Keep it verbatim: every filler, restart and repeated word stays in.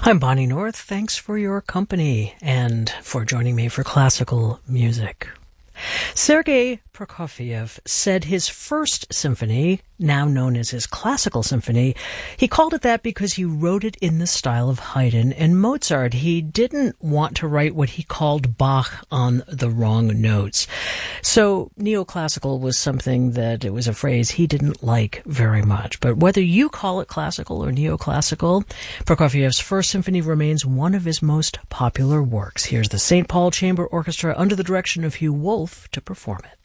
I'm Bonnie North. Thanks for your company and for joining me for classical music. Sergei Prokofiev said his first symphony, now known as his classical symphony, he called it that because he wrote it in the style of Haydn and Mozart. He didn't want to write what he called Bach on the wrong notes. So neoclassical was something that, it was a phrase he didn't like very much. But whether you call it classical or neoclassical, Prokofiev's first symphony remains one of his most popular works. Here's the Saint Paul Chamber Orchestra under the direction of Hugh Wolf to perform it.